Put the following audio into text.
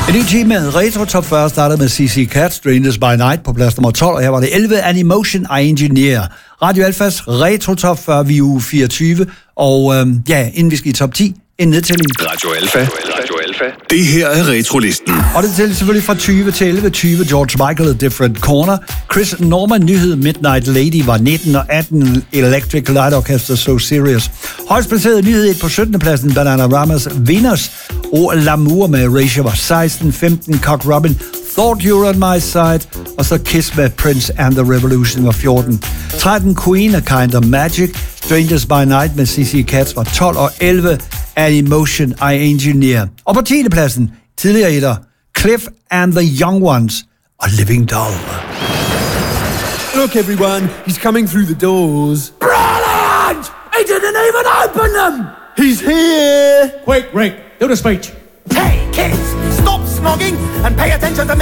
En ny time med Retro Top 40 startede med CC Cats, Strangers by Night på plads nummer 12, og her var det 11 Animation Engineer. Radio Alfas Retro Top 40, vi er uge 24, og inden vi skal i top 10, en nedtælling. Radio Alfa. Det her er Retrolisten. Og det tæller selvfølgelig fra 20 til 11. 20 George Michael, A Different Corner. Chris Norman, nyhed Midnight Lady var 19, og 18 Electric Light Orchestra, So Serious. Højst placeret nyhed 1 på 17. pladsen, Bananaramas Venus, og L'amour med Erasure var 16, 15 Cock Robin, Thought You Were On My Side, og så Kiss med Prince and the Revolution var 14. 13 Queen, A Kind of Magic, Strangers by Night med CC Cats var 12, og 11 Animation Engineer. Og på 10. pladsen, tidligere etter, Cliff and the Young Ones og Living Doll. Look everyone, he's coming through the doors. Brilliant! He didn't even open them! He's here! Quick, Rick, do the speech. Hey kids, stop snogging and pay attention to me!